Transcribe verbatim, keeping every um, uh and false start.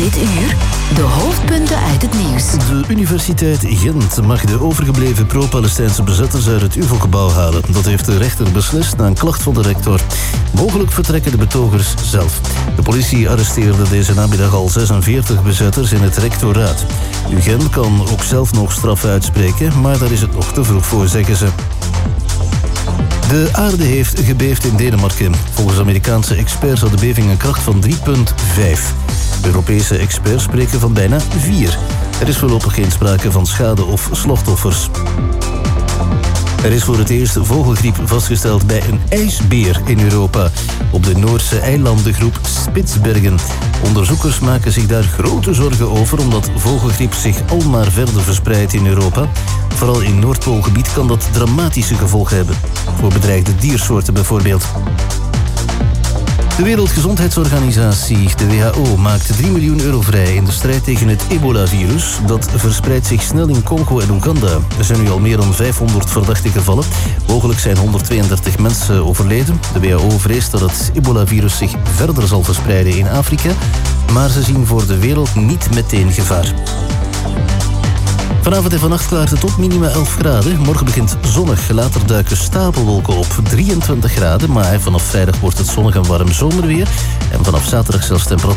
Dit uur de hoofdpunten uit het nieuws. De Universiteit Gent mag de overgebleven pro-Palestijnse bezetters uit het U V O-gebouw halen. Dat heeft de rechter beslist na een klacht van de rector. Mogelijk vertrekken de betogers zelf. De politie arresteerde deze namiddag al zesenveertig bezetters in het rectoraat. U Gent kan ook zelf nog straf uitspreken, maar daar is het nog te vroeg voor, zeggen ze. De aarde heeft gebeefd in Denemarken. Volgens Amerikaanse experts had de beving een kracht van drie komma vijf. Europese experts spreken van bijna vier. Er is voorlopig geen sprake van schade of slachtoffers. Er is voor het eerst vogelgriep vastgesteld bij een ijsbeer in Europa. Op de Noorse eilandengroep Spitsbergen. Onderzoekers maken zich daar grote zorgen over, omdat vogelgriep zich al maar verder verspreidt in Europa. Vooral in Noordpoolgebied kan dat dramatische gevolgen hebben. Voor bedreigde diersoorten bijvoorbeeld. De Wereldgezondheidsorganisatie, de W H O, maakt drie miljoen euro vrij in de strijd tegen het ebola-virus. Dat verspreidt zich snel in Congo en Oeganda. Er zijn nu al meer dan vijfhonderd verdachte gevallen. Mogelijk zijn honderdtweeëndertig mensen overleden. De W H O vreest dat het ebola-virus zich verder zal verspreiden in Afrika. Maar ze zien voor de wereld niet meteen gevaar. Vanavond en vannacht klaart het op, minima elf graden. Morgen begint zonnig, later duiken stapelwolken op, drieëntwintig graden. Maar vanaf vrijdag wordt het zonnig en warm zomerweer. En vanaf zaterdag zelfs temperatuur